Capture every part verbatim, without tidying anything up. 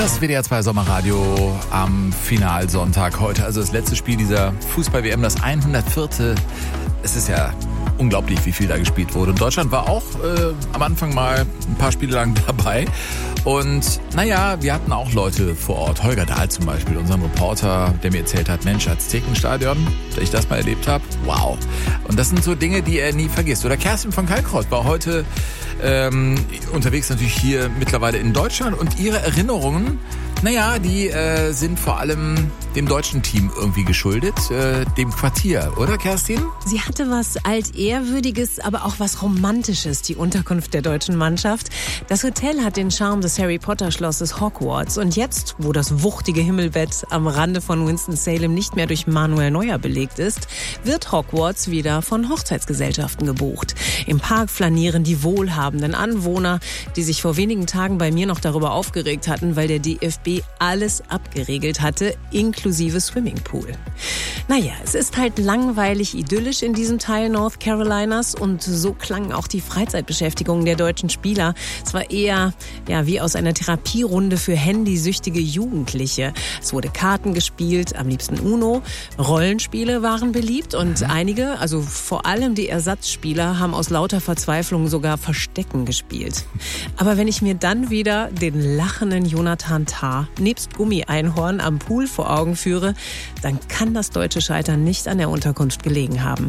Das W D R zwei Sommerradio am Finalsonntag heute, also das letzte Spiel dieser Fußball-W M, das hundertvierte. Es ist ja unglaublich, wie viel da gespielt wurde. Und Deutschland war auch äh, am Anfang mal ein paar Spiele lang dabei. Und naja, wir hatten auch Leute vor Ort. Holger Dahl zum Beispiel, unseren Reporter, der mir erzählt hat, Mensch, Aztekenstadion, dass ich das mal erlebt habe. Wow. Und das sind so Dinge, die er nie vergisst. Oder Kerstin von Kalkreuth war heute ähm, unterwegs natürlich hier mittlerweile in Deutschland. Und ihre Erinnerungen, naja, die äh, sind vor allem dem deutschen Team irgendwie geschuldet, äh, dem Quartier, oder Kerstin? Sie hatte was Altehrwürdiges, aber auch was Romantisches, die Unterkunft der deutschen Mannschaft. Das Hotel hat den Charme des Harry Potter Schlosses Hogwarts. Und jetzt, wo das wuchtige Himmelbett am Rande von Winston-Salem nicht mehr durch Manuel Neuer belegt ist, wird Hogwarts wieder von Hochzeitsgesellschaften gebucht. Im Park flanieren die wohlhabenden Anwohner, die sich vor wenigen Tagen bei mir noch darüber aufgeregt hatten, weil der D F B alles abgeregelt hatte, inklusive Swimmingpool. Naja, es ist halt langweilig idyllisch in diesem Teil North Carolinas und so klangen auch die Freizeitbeschäftigungen der deutschen Spieler. Es war eher ja, wie aus einer Therapierunde für handysüchtige Jugendliche. Es wurde Karten gespielt, am liebsten Uno. Rollenspiele waren beliebt und einige, also vor allem die Ersatzspieler, haben aus lauter Verzweiflung sogar Verstecken gespielt. Aber wenn ich mir dann wieder den lachenden Jonathan Tah nebst Gummi-Einhorn am Pool vor Augen führe, dann kann das deutsche Scheitern nicht an der Unterkunft gelegen haben.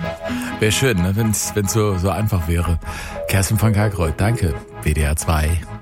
Wäre schön, ne, wenn es so, so einfach wäre. Kerstin von Kalkreuth, danke. W D R zwei.